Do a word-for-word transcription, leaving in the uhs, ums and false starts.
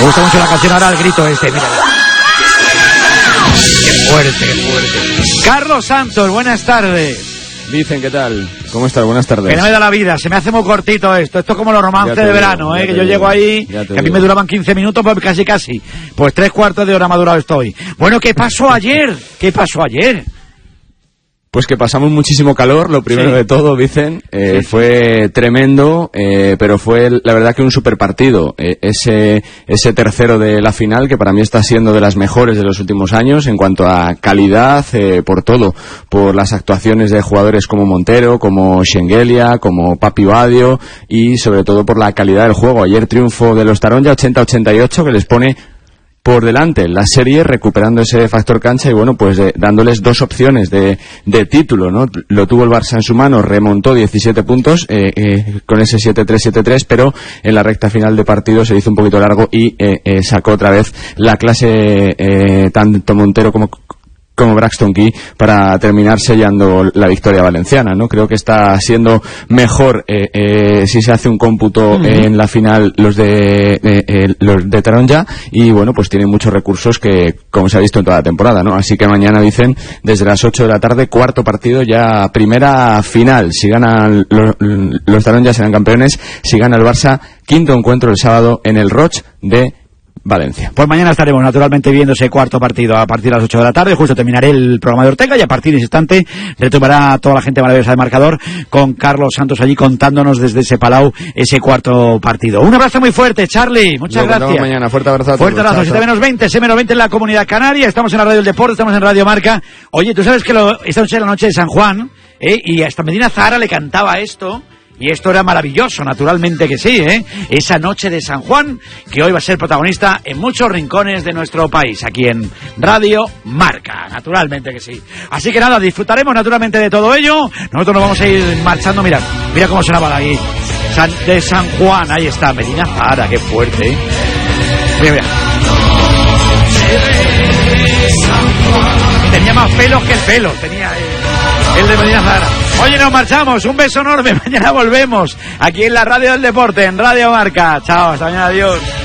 Me gusta mucho la canción, ahora el grito este, mira. Qué fuerte, qué fuerte. Carlos Santos, buenas tardes. Dicen, ¿qué tal? ¿Cómo estás? Buenas tardes. Que no me da la vida, se me hace muy cortito esto. Esto es como los romances de verano, ¿eh? Que yo digo. Llego ahí, que a mí digo. Me duraban quince minutos, pues casi casi. Pues tres cuartos de hora madurado estoy. Bueno, ¿qué pasó ayer? ¿Qué pasó ayer? Pues que pasamos muchísimo calor, lo primero sí. de todo, dicen. Eh, sí. Fue tremendo, eh, pero fue la verdad que un super partido. Eh, ese, ese tercero de la final, que para mí está siendo de las mejores de los últimos años en cuanto a calidad, eh, por todo. Por las actuaciones de jugadores como Montero, como Schengelia, como Papi Badio y sobre todo por la calidad del juego. Ayer triunfo de los Taronja ochenta a ochenta y ocho, que les pone por delante la serie, recuperando ese factor cancha y bueno, pues eh, dándoles dos opciones de, de título, ¿no? Lo tuvo el Barça en su mano, remontó diecisiete puntos eh, eh, con ese siete tres siete tres, pero en la recta final de partido se hizo un poquito largo y eh, eh, sacó otra vez la clase eh, tanto Montero como como Braxton Key para terminar sellando la victoria valenciana, ¿no? Creo que está siendo mejor eh, eh, si se hace un cómputo uh-huh. en la final los de eh, eh, los de Taronja y bueno, pues tienen muchos recursos que como se ha visto en toda la temporada, ¿no? Así que mañana dicen desde las ocho de la tarde, cuarto partido, ya primera final. Si ganan los, los Taronja serán campeones, si gana el Barça, quinto encuentro el sábado en el Roig de Valencia. Pues mañana estaremos naturalmente viendo ese cuarto partido a partir de las ocho de la tarde. Justo terminaré el programa de Ortega y a partir de ese instante retomará toda la gente maravillosa de Marcador con Carlos Santos allí contándonos desde ese palau ese cuarto partido. Un abrazo muy fuerte, Charlie. Muchas Lo gracias. Mañana. Fuerte abrazo a todos. Fuerte abrazo. siete menos veinte, seis menos veinte en la Comunidad Canaria. Estamos en la Radio del Deporte, estamos en Radio Marca. Oye, tú sabes que lo, esta noche es la noche de San Juan, ¿eh? Y hasta Medina Zahara le cantaba esto. Y esto era maravilloso, naturalmente que sí, ¿eh? Esa noche de San Juan, que hoy va a ser protagonista en muchos rincones de nuestro país, aquí en Radio Marca, naturalmente que sí. Así que nada, disfrutaremos naturalmente de todo ello. Nosotros nos vamos a ir marchando, mira, mira cómo sonaba ahí. San, de San Juan, ahí está, Medina Zahara, qué fuerte, ¿eh? Mira, mira. Tenía más pelos que el pelo, tenía el, el de Medina Zahara. Oye, nos marchamos, un beso enorme, mañana volvemos aquí en la Radio del Deporte, en Radio Marca. Chao, hasta mañana, adiós.